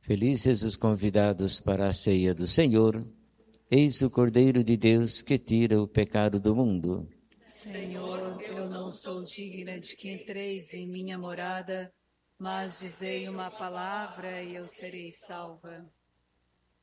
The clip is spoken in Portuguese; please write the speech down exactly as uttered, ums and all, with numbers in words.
Felizes os convidados para a ceia do Senhor. Eis o Cordeiro de Deus que tira o pecado do mundo. Senhor, eu não sou digna de que entreis em minha morada, mas dizei uma palavra e eu serei salva.